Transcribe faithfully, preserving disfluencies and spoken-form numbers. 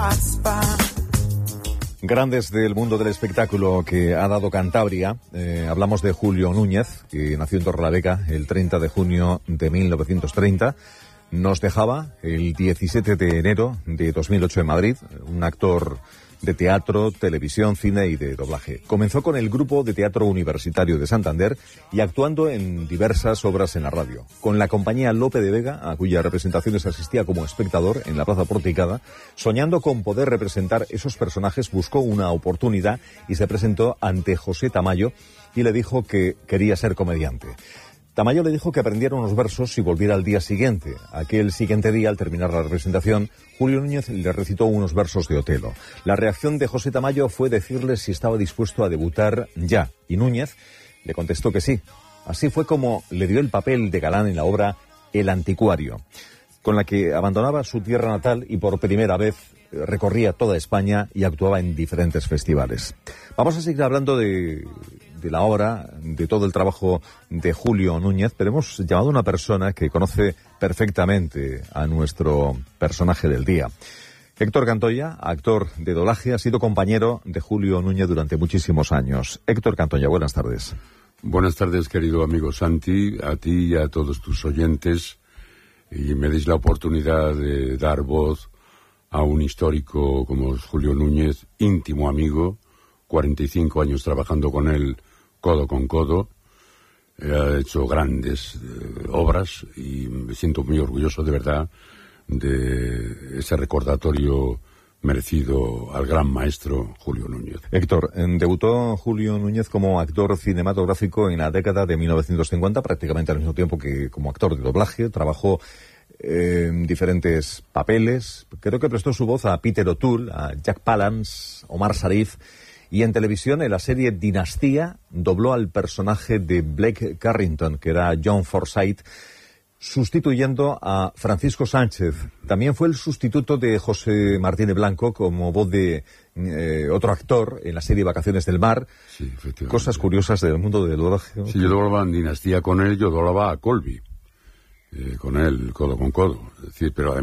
Grandes del mundo del espectáculo que ha dado Cantabria. Eh, hablamos de Julio Núñez, que nació en Torrelavega el treinta de junio de mil novecientos treinta. Nos dejaba el diecisiete de enero de dos mil ocho en Madrid, un actor de teatro, televisión, cine y de doblaje. Comenzó con el Grupo de Teatro Universitario de Santander y actuando en diversas obras en la radio. Con la compañía Lope de Vega, a cuyas representaciones asistía como espectador en la Plaza Porticada, soñando con poder representar esos personajes, buscó una oportunidad y se presentó ante José Tamayo y le dijo que quería ser comediante. Tamayo le dijo que aprendiera unos versos y volviera al día siguiente. Aquel siguiente día, al terminar la representación, Julio Núñez le recitó unos versos de Otelo. La reacción de José Tamayo fue decirle si estaba dispuesto a debutar ya, y Núñez le contestó que sí. Así fue como le dio el papel de galán en la obra El Anticuario, con la que abandonaba su tierra natal y por primera vez recorría toda España y actuaba en diferentes festivales. Vamos a seguir hablando de, de la obra, de todo el trabajo de Julio Núñez, pero hemos llamado a una persona que conoce perfectamente a nuestro personaje del día. Héctor Cantoya, actor de doblaje, ha sido compañero de Julio Núñez durante muchísimos años. Héctor Cantoya, buenas tardes. Buenas tardes, querido amigo Santi, a ti y a todos tus oyentes, y me deis la oportunidad de dar voz a un histórico como es Julio Núñez, íntimo amigo, cuarenta y cinco años trabajando con él codo con codo. Ha hecho grandes eh, obras y me siento muy orgulloso de verdad de ese recordatorio merecido al gran maestro Julio Núñez. Héctor, debutó Julio Núñez como actor cinematográfico en la década de mil novecientos cincuenta, prácticamente al mismo tiempo que como actor de doblaje. Trabajó en diferentes papeles. Creo que prestó su voz a Peter O'Toole, a Jack Palance, Omar Sharif, y en televisión, en la serie Dinastía, dobló al personaje de Blake Carrington, que era John Forsythe, sustituyendo a Francisco Sánchez. También fue el sustituto de José Martínez Blanco como voz de eh, otro actor en la serie Vacaciones del Mar. Sí, efectivamente. Cosas curiosas del mundo del doblaje, ¿no? Sí, yo doblaba en Dinastía con él, yo doblaba a Colby, eh, con él, codo con codo. Es decir, pero además